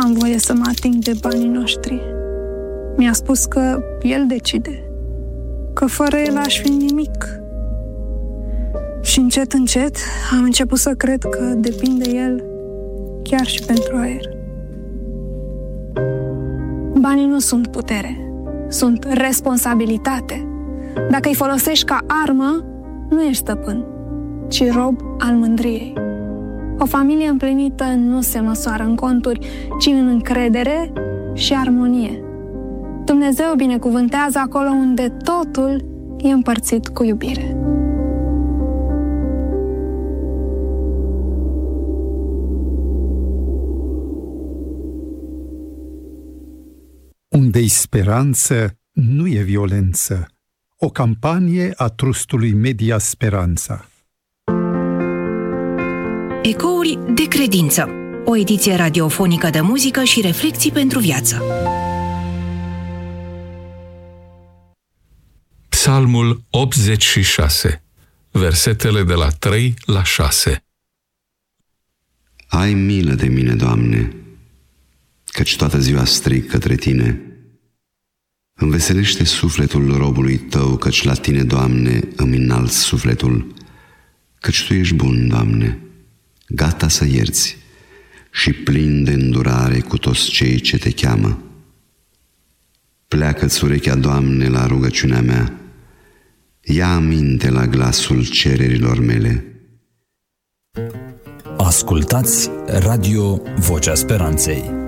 n-am voie să mă ating de banii noștri. Mi-a spus că el decide, că fără el aș fi nimic. Și încet, încet am început să cred că depinde el chiar și pentru aer. Banii nu sunt putere, sunt responsabilitate. Dacă îi folosești ca armă, nu ești stăpân, ci rob al mândriei. O familie împlinită nu se măsoară în conturi, ci în încredere și armonie. Dumnezeu binecuvântează acolo unde totul e împărțit cu iubire. Unde-i speranță, nu e violență. O campanie a trustului Media Speranța. Ecouri de credință. O ediție radiofonică de muzică și reflexii pentru viață. Psalmul 86, versetele de la 3 la 6. Ai milă de mine, Doamne, căci toată ziua strig către Tine. Înveselește sufletul robului Tău, căci la Tine, Doamne, îmi înalț sufletul, căci Tu ești bun, Doamne, gata să ierți și plin de îndurare cu toți cei ce Te cheamă. Pleacă-ți urechea, Doamne, la rugăciunea mea, ia aminte la glasul cererilor mele. Ascultați Radio Vocea Speranței.